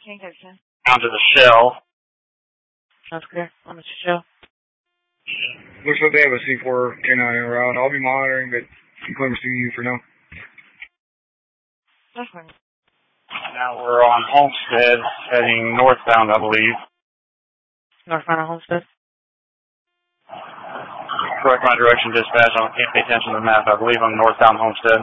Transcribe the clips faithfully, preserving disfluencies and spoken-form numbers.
King Texan. Down to the Shell. Sounds clear. On the Shell. Looks like they have a C four K nine around. I'll be monitoring, but I'm clear to see you for now. That's fine. Now we're on Homestead, heading northbound, I believe. Northbound on Homestead? Correct my direction, dispatch. I can't pay attention to the map. I believe I'm northbound Homestead.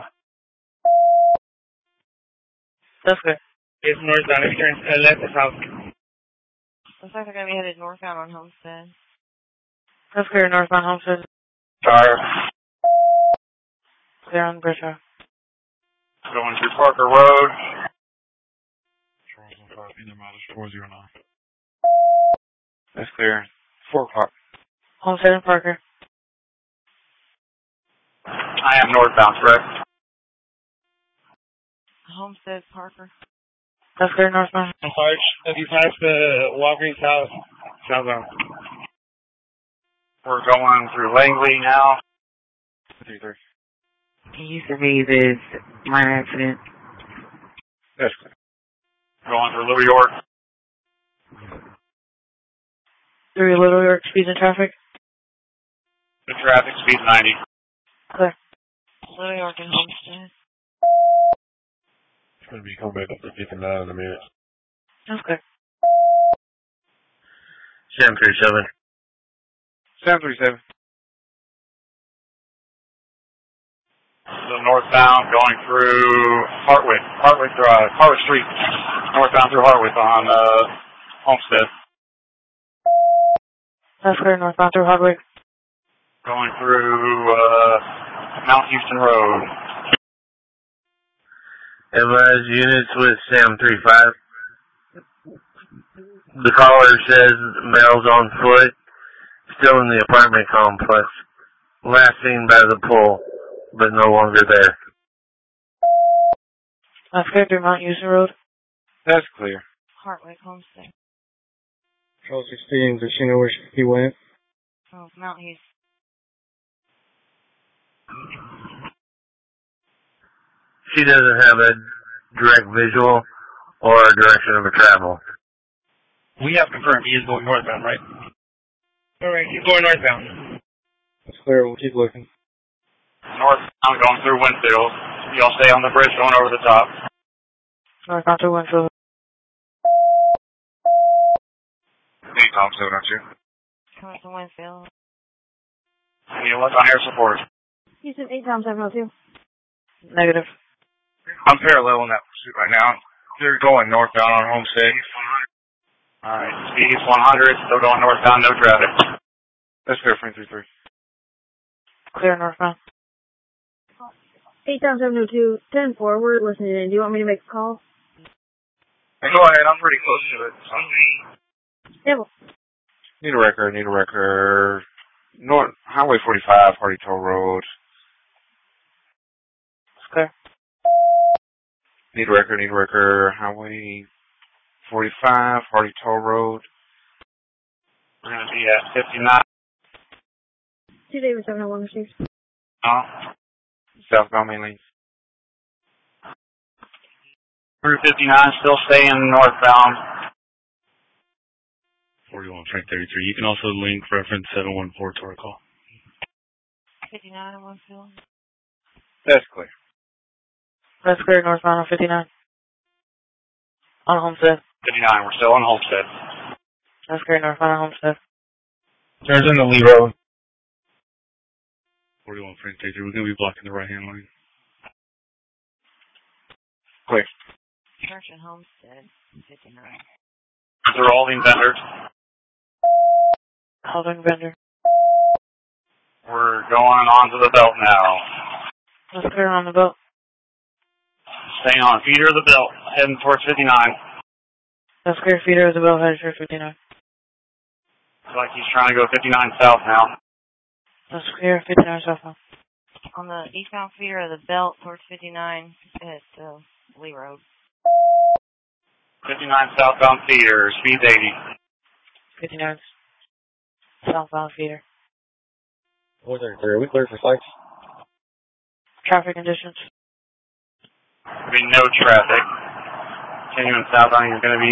That's good. It's northbound. If you turn uh, left, it's south. Looks like they're going to be headed northbound on Homestead. That's clear, northbound Homestead. Tire. Clear on the bridge road. Going through Parker Road. Charles one five, Indian mileage four zero nine. That's clear. Four o'clock. Homestead and Parker. I am northbound, correct? Homestead, Parker. That's clear, northbound. Sarge, if you pass the Walgreens House, southbound. We're going through Langley now. three three. Can you survey this minor accident? That's clear. Going through Little York. Through Little York, speeds in traffic? The traffic speed ninety. Clear. Little York and Homestead. It's going to be coming back up to fifty-nine in a minute. That's clear. seven three seven. seven three seven. So northbound going through Hartwick. Hartwick Drive. Hartwick Street. Northbound through Hartwick on uh, Homestead. That's clear, northbound through Hardwick. Going through uh, Mount Houston Road. Advise units with Sam three five. The caller says male's on foot, still in the apartment complex. Last seen by the pool, but no longer there. That's clear through Mount Houston Road. That's clear. Hartwick, Homestead. Charles sixteen, does she know where he went? Oh, Mount Houston. She doesn't have a direct visual or a direction of travel. We have confirmed he is going northbound, right? Alright, he's going northbound. That's clear, we'll keep looking. Northbound going through Winfield. Y'all stay on the bridge going over the top. Northbound through Winfield. Hey, Tom, seven oh two. Coming from Winfield. You look on air support. Houston, eight Tom seven oh two. Negative. I'm parallel in that pursuit right now. They're going northbound on Homestead. Alright, speed one hundred, still going northbound, no traffic. That's clear, frame three three. Clear northbound. eight Tom seven oh two, ten forward, listening in. Do you want me to make a call? Hey, go ahead, I'm pretty close to it. Yeah, well, Need a record, need a record. North, Highway forty-five, Hardy Toll Road. That's clear. Need a record, need a record. Highway forty-five, Hardy Toll Road. We're going to be at fifty-nine. two David seven oh one received. Oh, Southbound main lanes. through fifty-nine, still staying northbound. forty-one, Frank thirty-three. You can also link reference seven one four to our call. fifty-nine on Winfield. That's clear. That's clear northbound on fifty-nine. On Homestead. fifty-nine, we're still on Homestead. That's clear northbound on Homestead. There's in the Lee Road. forty-one, Frank thirty-three. We're going to be blocking the right-hand lane. Clear. Church and Homestead. fifty-nine. They're holding vendors. Holding vendor. We're going onto the belt now. That's clear on the belt. Staying on feeder of the belt, heading towards fifty-nine. That's clear feeder of the belt headed for fifty-nine. Looks like he's trying to go fifty-nine south now. That's clear fifty-nine southbound. On the eastbound feeder of the belt towards fifty-nine, it's uh, Lee Road. fifty-nine southbound feeder, speed eighty. fifty-nine southbound feeder. What are we, are we clear for flights? Traffic conditions. There'll be no traffic. Continuing southbound, you're going to be